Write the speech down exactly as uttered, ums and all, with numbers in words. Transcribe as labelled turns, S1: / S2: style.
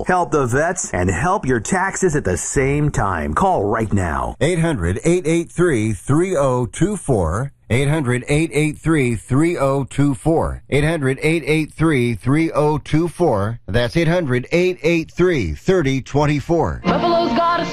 S1: Help the vets and help your taxes at the same time. Call right now.
S2: eight hundred, eight eight three, three oh two four. eight hundred, eight eight three, three oh two four. eight hundred, eight eight three, three oh two four. That's eight hundred, eight eight three, three oh two four.
S3: Buffalo